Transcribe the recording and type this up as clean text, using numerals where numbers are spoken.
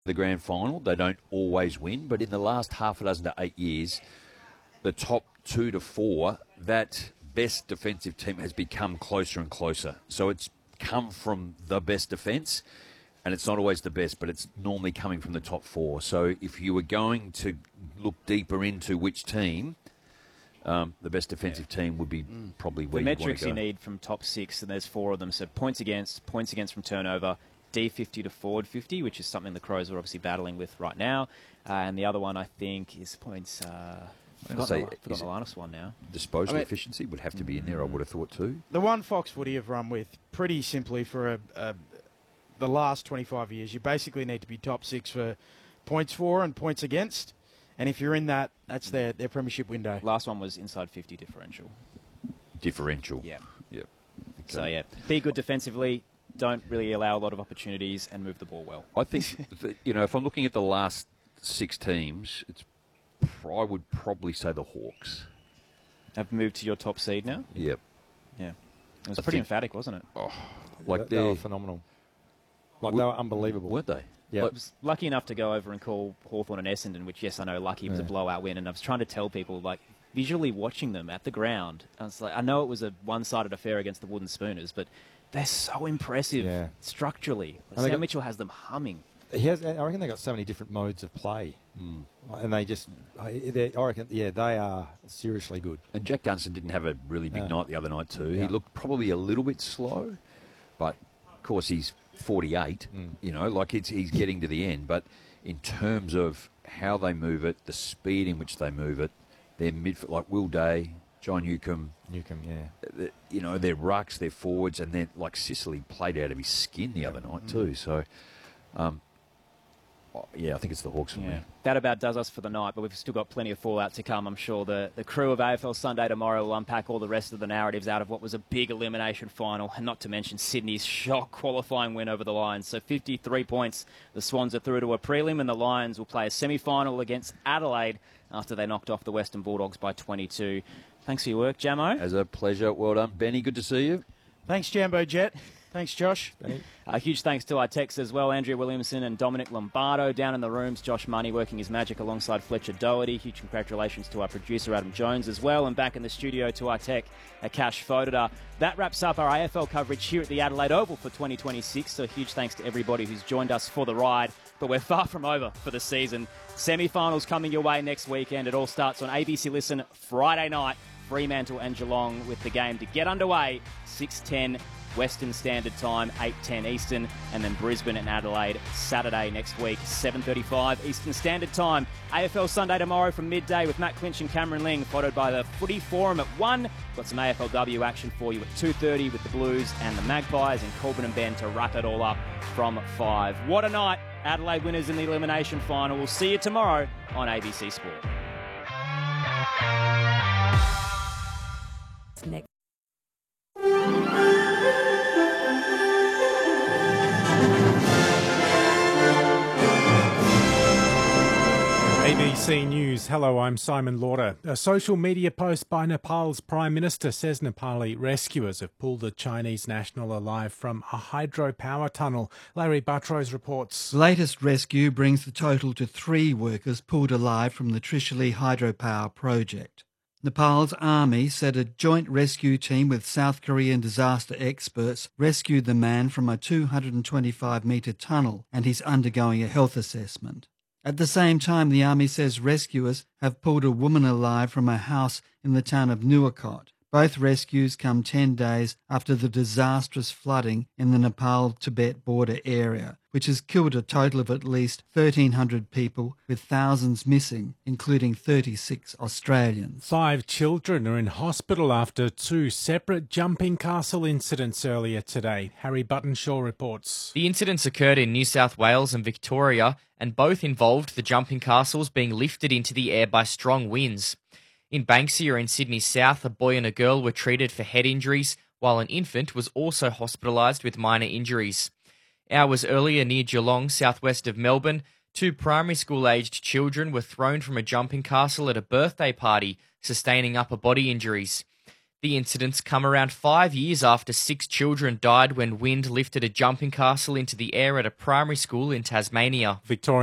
the grand final. They don't always win, but in the last half a dozen to 8 years, the top 2 to 4, that best defensive team has become closer and closer. So it's come from the best defence, and it's not always the best, but it's normally coming from the top 4. So if you were going to look deeper into which team, the best defensive team would be probably where the you want to go. metrics you need from top 6, and there's 4 of them. So points against from turnover, D50 to forward 50, which is something the Crows are obviously battling with right now. And the other one, I think, is points... I forgot the last one now. Disposal efficiency would have to be in there, I would have thought, too. The one Fox Footy have run with, pretty simply for the last 25 years, you basically need to be top 6 for points for and points against. And if you're in that, that's their premiership window. Last one was inside 50 differential. Differential. Yeah. Yep. Okay. So, yeah, be good defensively, don't really allow a lot of opportunities, and move the ball well. I think, if I'm looking at the last 6 teams, I would probably say the Hawks. Have moved to your top seed now? Yep. Yeah. It was pretty emphatic, wasn't it? Oh, they were phenomenal. They were unbelievable. Weren't they? Yeah. I was lucky enough to go over and call Hawthorn and Essendon, which, yes, I know lucky was a blowout win, and I was trying to tell people, visually watching them at the ground, I know it was a one-sided affair against the Wooden Spooners, but they're so impressive structurally. Sam Mitchell has them humming. I reckon they got so many different modes of play, and I reckon, they are seriously good. And Jack Gunston didn't have a really big night the other night too. He looked probably a little bit slow, but of course he's 48. He's getting to the end. But in terms of how they move it, the speed in which they move it, their midfield, like Will Day, John Newcombe, their rucks, their forwards, and then like Sicily played out of his skin the other night too. So. I think it's the Hawks for me. That about does us for the night, but we've still got plenty of fallout to come. I'm sure the crew of AFL Sunday tomorrow will unpack all the rest of the narratives out of what was a big elimination final, and not to mention Sydney's shock qualifying win over the Lions. So 53 points. The Swans are through to a prelim, and the Lions will play a semi-final against Adelaide after they knocked off the Western Bulldogs by 22. Thanks for your work, Jamo. As a pleasure. Well done. Benny, good to see you. Thanks, Jambo Jet. Thanks, Josh. A huge thanks to our techs as well, Andrea Williamson and Dominic Lombardo down in the rooms. Josh Money working his magic alongside Fletcher Doherty. Huge congratulations to our producer, Adam Jones, as well. And back in the studio to our tech, Akash Fodor. That wraps up our AFL coverage here at the Adelaide Oval for 2026. So huge thanks to everybody who's joined us for the ride. But we're far from over for the season. Semi-finals coming your way next weekend. It all starts on ABC Listen Friday night. Fremantle and Geelong with the game to get underway. 6:10 Western Standard Time, 8:10 Eastern, and then Brisbane and Adelaide Saturday next week, 7:35 Eastern Standard Time. AFL Sunday tomorrow from midday with Matt Clinch and Cameron Ling, followed by the Footy Forum at 1. Got some AFLW action for you at 2:30 with the Blues and the Magpies, and Corbin and Ben to wrap it all up from 5. What a night. Adelaide winners in the elimination final. We'll see you tomorrow on ABC Sport. Next. ABC News. Hello, I'm Simon Lauder. A social media post by Nepal's Prime Minister says Nepali rescuers have pulled a Chinese national alive from a hydropower tunnel. Larry Buttrose reports. The latest rescue brings the total to 3 workers pulled alive from the Trishuli hydropower project. Nepal's army said a joint rescue team with South Korean disaster experts rescued the man from a 225-metre tunnel, and he's undergoing a health assessment. At the same time, the army says rescuers have pulled a woman alive from a house in the town of Nuwakot. Both rescues come 10 days after the disastrous flooding in the Nepal-Tibet border area, which has killed a total of at least 1,300 people, with thousands missing, including 36 Australians. 5 children are in hospital after 2 separate jumping castle incidents earlier today. Harry Buttonshaw reports. The incidents occurred in New South Wales and Victoria, and both involved the jumping castles being lifted into the air by strong winds. In Banksia in Sydney South, a boy and a girl were treated for head injuries, while an infant was also hospitalised with minor injuries. Hours earlier near Geelong, southwest of Melbourne, 2 primary school-aged children were thrown from a jumping castle at a birthday party, sustaining upper body injuries. The incidents come around 5 years after 6 children died when wind lifted a jumping castle into the air at a primary school in Tasmania. Victorian